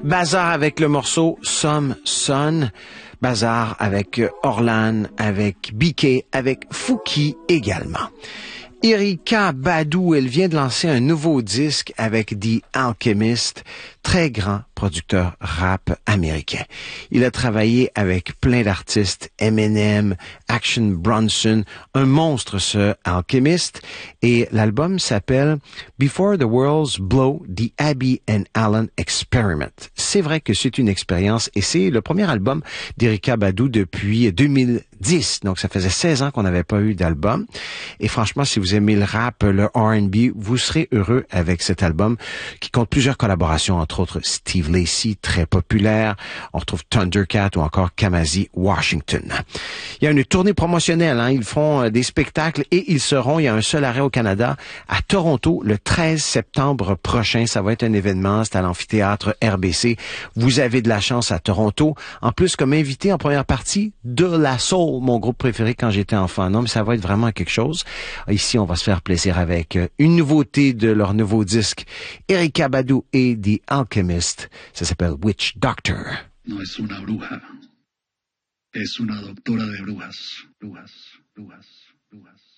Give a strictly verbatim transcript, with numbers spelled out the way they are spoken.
Bazar avec le morceau Some Sun. Bazar avec Orlan, avec B K, avec Fouki également. Erykah Badu, elle vient de lancer un nouveau disque avec The Alchemist, très grand producteur rap américain. Il a travaillé avec plein d'artistes, Eminem, Action Bronson, un monstre ce Alchemist, et l'album s'appelle Before the Worlds Blow, The Abby and Allen Experiment. C'est vrai que c'est une expérience et c'est le premier album d'Erykah Badu depuis deux mille dix, donc ça faisait seize ans qu'on n'avait pas eu d'album. Et franchement, si vous aimez le rap, le R and B, vous serez heureux avec cet album qui compte plusieurs collaborations, entre autres Steve Lacy, très populaire. On retrouve Thundercat ou encore Kamasi Washington. Il y a une tournée promotionnelle, hein. Ils font des spectacles et ils seront, il y a un seul arrêt au Canada, à Toronto le treize septembre prochain. Ça va être un événement, c'est à l'amphithéâtre R B C. Vous avez de la chance à Toronto. En plus, comme invité en première partie, De La Soul, mon groupe préféré quand j'étais enfant. Non, mais ça va être vraiment quelque chose. Ici, on va se faire plaisir avec une nouveauté de leur nouveau disque, Erykah Badu et The Alchemist. Ça s'appelle Witch Doctor. No es una bruja, es una doctora de brujas, brujas, brujas, brujas.